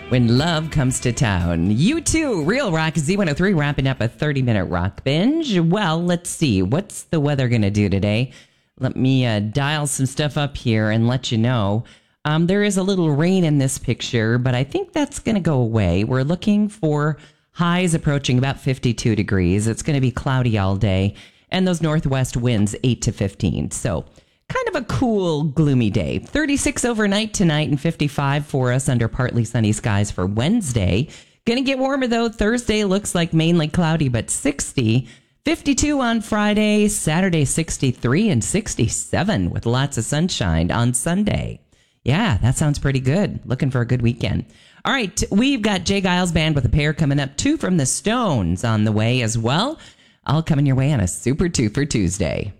when love comes to town. You too, Real Rock Z103 wrapping up a 30-minute rock binge. Well, let's see. What's the weather going to do today? Let me dial some stuff up here and let you know. There is a little rain in this picture, but I think that's going to go away. We're looking for highs approaching about 52 degrees. It's going to be cloudy all day, and those northwest winds 8 to 15. So kind of a cool, gloomy day. 36 overnight tonight and 55 for us under partly sunny skies for Wednesday. Going to get warmer, though. Thursday looks like mainly cloudy, but 60. 52 on Friday, Saturday 63 and 67 with lots of sunshine on Sunday. Yeah, that sounds pretty good. Looking for a good weekend. All right, we've got Jay Giles Band with a pair coming up. 2 from the Stones on the way as well. All coming your way on a Super 2 for Tuesday.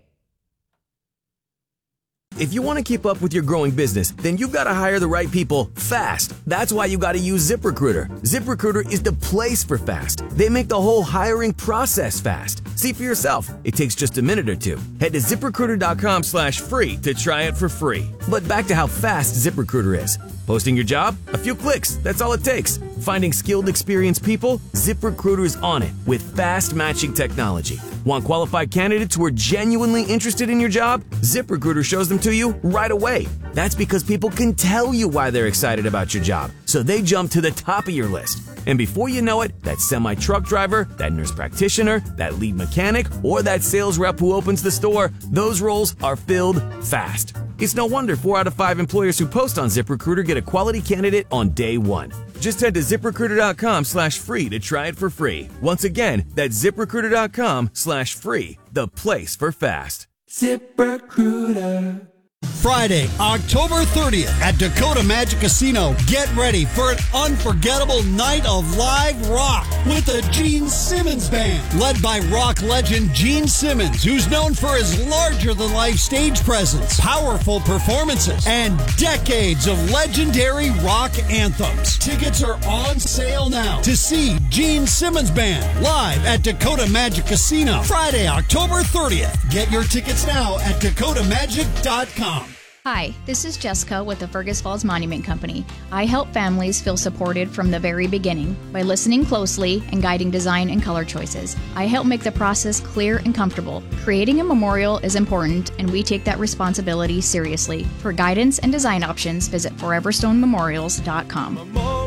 If you want to keep up with your growing business, then you've got to hire the right people fast. That's why you got to use ZipRecruiter. ZipRecruiter is the place for fast. They make the whole hiring process fast. See for yourself. It takes just a minute or two. Head to ZipRecruiter.com/free to try it for free. But back to how fast ZipRecruiter is. Posting your job? A few clicks. That's all it takes. Finding skilled, experienced people? ZipRecruiter is on it with fast matching technology. Want qualified candidates who are genuinely interested in your job? ZipRecruiter shows them to you right away. That's because people can tell you why they're excited about your job, so they jump to the top of your list. And before you know it, that semi-truck driver, that nurse practitioner, that lead mechanic, or that sales rep who opens the store, those roles are filled fast. It's no wonder 4 out of 5 employers who post on ZipRecruiter get a quality candidate on day one. Just head to ZipRecruiter.com/free to try it for free. Once again, that's ZipRecruiter.com/free, the place for fast. ZipRecruiter. Friday, October 30th at Dakota Magic Casino. Get ready for an unforgettable night of live rock with the Gene Simmons Band, led by rock legend Gene Simmons, who's known for his larger-than-life stage presence, powerful performances, and decades of legendary rock anthems. Tickets are on sale now to see Gene Simmons Band live at Dakota Magic Casino, Friday, October 30th. Get your tickets now at dakotamagic.com. Hi, this is Jessica with the Fergus Falls Monument Company. I help families feel supported from the very beginning by listening closely and guiding design and color choices. I help make the process clear and comfortable. Creating a memorial is important, and we take that responsibility seriously. For guidance and design options, visit foreverstonememorials.com.